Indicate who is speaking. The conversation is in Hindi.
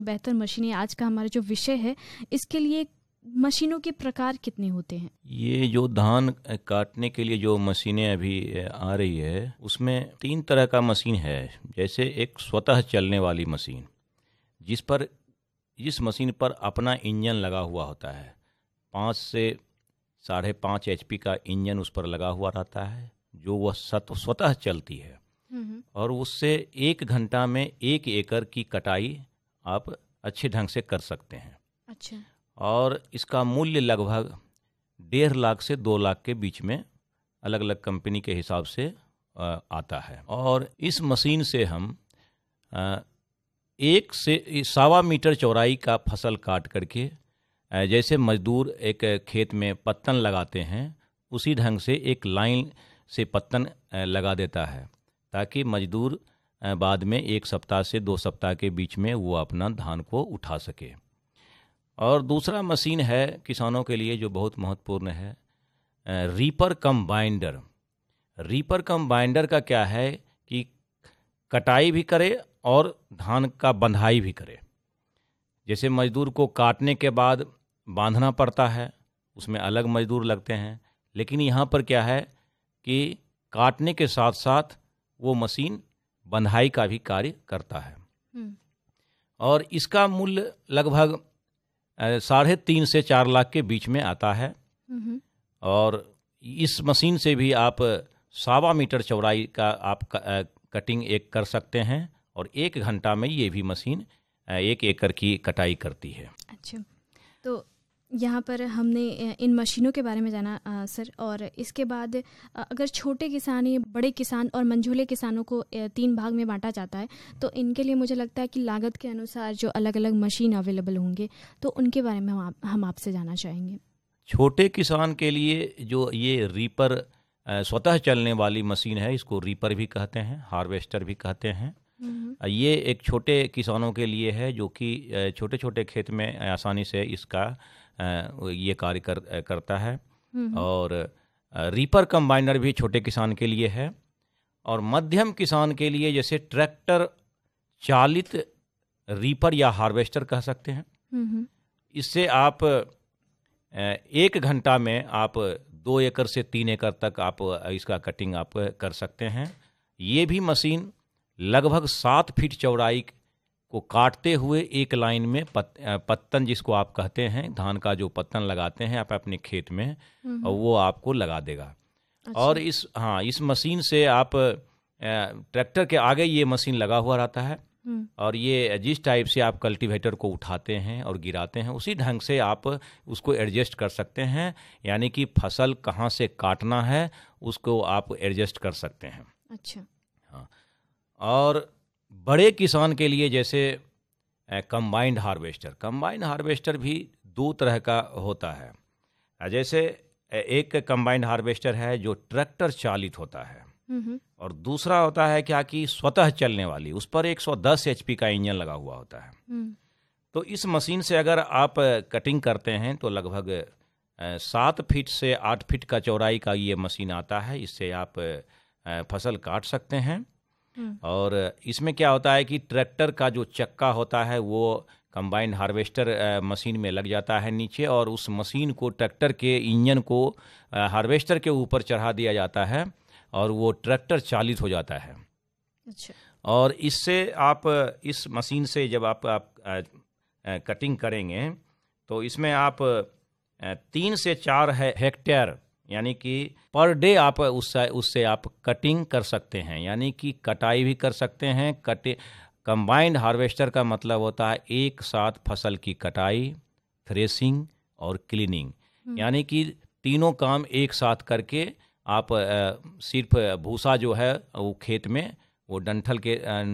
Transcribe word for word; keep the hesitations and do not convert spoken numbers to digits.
Speaker 1: बेहतर मशीनें आज का हमारा जो विषय है, इसके लिए मशीनों के प्रकार कितने होते हैं?
Speaker 2: ये जो धान काटने के लिए जो मशीनें अभी आ रही है उसमें तीन तरह का मशीन है। जैसे एक स्वतः चलने वाली मशीन, जिस पर जिस मशीन पर अपना इंजन लगा हुआ होता है, पाँच से साढ़े पाँच एच पी का इंजन उस पर लगा हुआ रहता है, जो वह स्वतः चलती है और उससे एक घंटा में एक एकड़ की कटाई आप अच्छे ढंग से कर सकते हैं।
Speaker 1: अच्छा।
Speaker 2: और इसका मूल्य लगभग डेढ़ लाख से दो लाख के बीच में अलग अलग कंपनी के हिसाब से आता है। और इस मशीन से हम एक से सवा मीटर चौड़ाई का फसल काट करके, जैसे मजदूर एक खेत में पत्तन लगाते हैं उसी ढंग से एक लाइन से पत्तन लगा देता है, ताकि मजदूर बाद में एक सप्ताह से दो सप्ताह के बीच में वो अपना धान को उठा सके। और दूसरा मशीन है किसानों के लिए जो बहुत महत्वपूर्ण है, रीपर कम बाइंडर। रीपर कम बाइंडर का क्या है कि कटाई भी करे और धान का बंधाई भी करे। जैसे मजदूर को काटने के बाद बांधना पड़ता है, उसमें अलग मजदूर लगते हैं, लेकिन यहाँ पर क्या है कि काटने के साथ साथ वो मशीन बंधाई का भी कार्य करता है। और इसका मूल्य लगभग साढ़े तीन से चार लाख के बीच में आता है। और इस मशीन से भी आप सवा मीटर चौड़ाई का आप कटिंग एक कर सकते हैं और एक घंटा में ये भी मशीन एक एकड़ की कटाई करती है।
Speaker 1: अच्छा, तो यहाँ पर हमने इन मशीनों के बारे में जाना आ, सर, और इसके बाद अगर छोटे किसान या बड़े किसान और मंझोले किसानों को तीन भाग में बांटा जाता है, तो इनके लिए मुझे लगता है कि लागत के अनुसार जो अलग अलग मशीन अवेलेबल होंगे, तो उनके बारे में हम आप, हम आपसे जानना चाहेंगे।
Speaker 2: छोटे किसान के लिए जो ये रीपर स्वतः चलने वाली मशीन है, इसको रीपर भी कहते हैं, हार्वेस्टर भी कहते हैं। ये एक छोटे किसानों के लिए है जो कि छोटे छोटे खेत में आसानी से इसका ये कार्य कर, करता है। और रीपर कंबाइनर भी छोटे किसान के लिए है। और मध्यम किसान के लिए जैसे ट्रैक्टर चालित रीपर या हार्वेस्टर कह सकते हैं। इससे आप एक घंटा में आप दो एकड़ से तीन एकड़ तक आप इसका कटिंग आप कर सकते हैं। ये भी मशीन लगभग सात फीट चौड़ाई को काटते हुए एक लाइन में पत, पत्तन जिसको आप कहते हैं, धान का जो पत्तन लगाते हैं आप अपने खेत में, और वो आपको लगा देगा। अच्छा। और इस हाँ इस मशीन से आप ट्रैक्टर के आगे ये मशीन लगा हुआ रहता है और ये जिस टाइप से आप कल्टीवेटर को उठाते हैं और गिराते हैं उसी ढंग से आप उसको एडजस्ट कर सकते हैं, यानी कि फसल कहाँ से काटना है उसको आप एडजस्ट कर सकते हैं।
Speaker 1: अच्छा।
Speaker 2: हाँ, और बड़े किसान के लिए जैसे कंबाइंड हार्वेस्टर कंबाइंड हार्वेस्टर भी दो तरह का होता है। जैसे एक कंबाइंड हार्वेस्टर है जो ट्रैक्टर चालित होता है और दूसरा होता है क्या कि स्वतः चलने वाली, उस पर एक सौ दस एचपी का इंजन लगा हुआ होता है। तो इस मशीन से अगर आप कटिंग करते हैं तो लगभग सात फीट से आठ फीट का चौड़ाई का ये मशीन आता है। इससे आप फसल काट सकते हैं। और इसमें क्या होता है कि ट्रैक्टर का जो चक्का होता है वो कंबाइंड हार्वेस्टर मशीन में लग जाता है नीचे, और उस मशीन को ट्रैक्टर के इंजन को हार्वेस्टर के ऊपर चढ़ा दिया जाता है और वो ट्रैक्टर चालित हो जाता है।
Speaker 1: अच्छा। और
Speaker 2: इससे आप इस मशीन से जब आप, आप आ, आ, कटिंग करेंगे तो इसमें आप आ, तीन से चार हेक्टेयर यानी कि पर डे आप उससे उससे आप कटिंग कर सकते हैं, यानी कि कटाई भी कर सकते हैं। कटे कंबाइंड हार्वेस्टर का मतलब होता है एक साथ फसल की कटाई, थ्रेसिंग और क्लीनिंग, यानी कि तीनों काम एक साथ करके आप सिर्फ भूसा जो है वो खेत में वो डंठल के